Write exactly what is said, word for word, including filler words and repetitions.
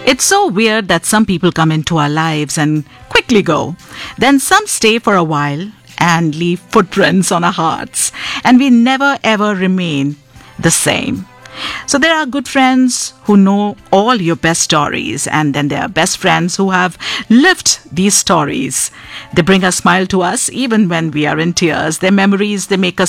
It's so weird that some people come into our lives and quickly go. Then some stay for a while and leave footprints on our hearts. And we never ever remain the same. So there are good friends who know all your best stories, and then there are best friends who have lived these stories. They bring a smile to us even when we are in tears. Their memories, they make us